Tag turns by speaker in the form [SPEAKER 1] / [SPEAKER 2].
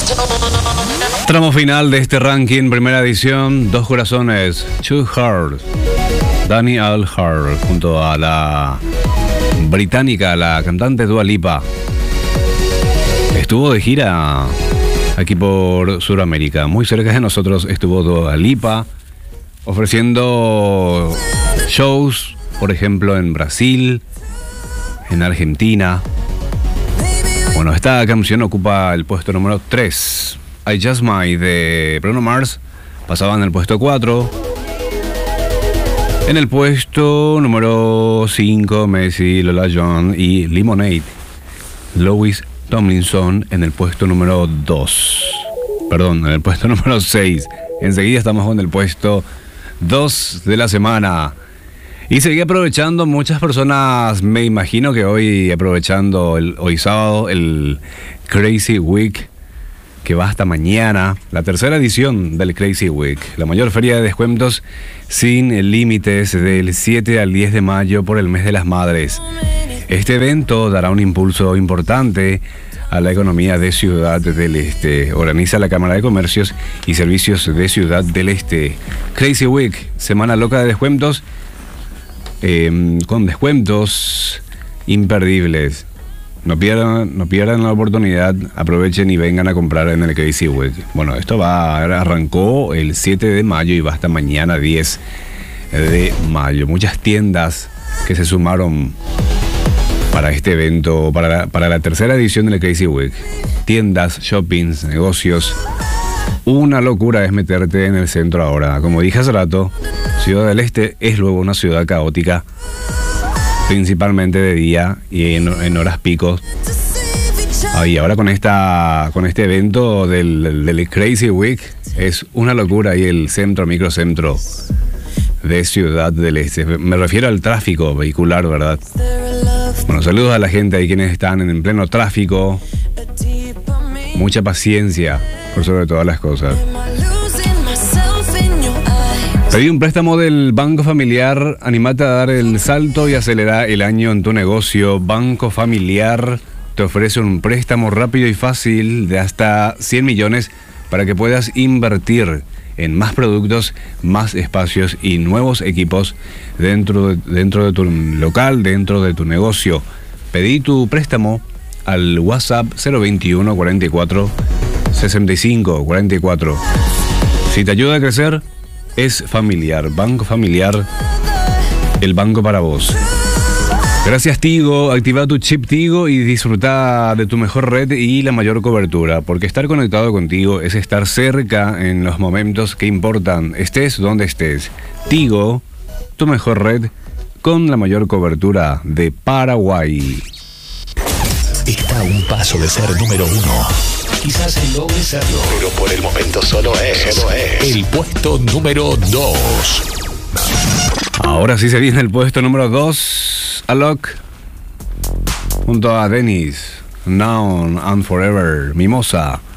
[SPEAKER 1] Tramo final de este ranking, primera edición, Dos Corazones, Two Hearts, Danny Alhart, junto a la británica, la cantante Dua Lipa. Estuvo de gira aquí por Sudamérica, muy cerca de nosotros estuvo Dua Lipa, ofreciendo shows, por ejemplo, en Brasil, en Argentina. Bueno, esta canción ocupa el puesto número 3. I Just Might de Bruno Mars pasaba en el puesto 4. En el puesto número 5, Messi, Lola John y Lemonade, Louis Tomlinson en el puesto número 2. Perdón, en el puesto número 6. Enseguida estamos con el puesto 2 de la semana. Y seguí aprovechando, muchas personas, me imagino que hoy aprovechando hoy sábado, el Crazy Week, que va hasta mañana, la tercera edición del Crazy Week, la mayor feria de descuentos sin límites del 7 al 10 de mayo por el mes de las madres. Este evento dará un impulso importante a la economía de Ciudad del Este. Organiza la Cámara de Comercios y Servicios de Ciudad del Este. Crazy Week, semana loca de descuentos, con descuentos imperdibles. No pierdan la oportunidad, aprovechen y vengan a comprar en el Crazy Week. Bueno, esto arrancó el 7 de mayo y va hasta mañana 10 de mayo. Muchas tiendas que se sumaron para este evento, para la tercera edición del Crazy Week. Tiendas, shoppings, negocios. Una locura es meterte en el centro ahora. Como dije hace rato, Ciudad del Este es luego una ciudad caótica, principalmente de día y en horas picos. Y ahora con este evento del Crazy Week es una locura y el microcentro de Ciudad del Este. Me refiero al tráfico vehicular, ¿verdad? Bueno, saludos a la gente ahí quienes están en pleno tráfico. Mucha paciencia por sobre todas las cosas. Pedí un préstamo del Banco Familiar, animate a dar el salto y acelera el año en tu negocio. Banco Familiar te ofrece un préstamo rápido y fácil de hasta 100 millones para que puedas invertir en más productos, más espacios y nuevos equipos dentro de tu local, dentro de tu negocio. Pedí tu préstamo al WhatsApp 021 44 65 44. Si te ayuda a crecer, es Familiar, Banco Familiar, el banco para vos. Gracias Tigo, activa tu chip Tigo y disfruta de tu mejor red y la mayor cobertura, porque estar conectado contigo es estar cerca en los momentos que importan, estés donde estés. Tigo, tu mejor red con la mayor cobertura de Paraguay.
[SPEAKER 2] Está a un paso de ser número 1. Quizás logre serlo, pero por el momento solo es el puesto número 2.
[SPEAKER 1] Ahora sí se viene el puesto número 2. Alok junto a Dennis, Now and Forever, Mimosa.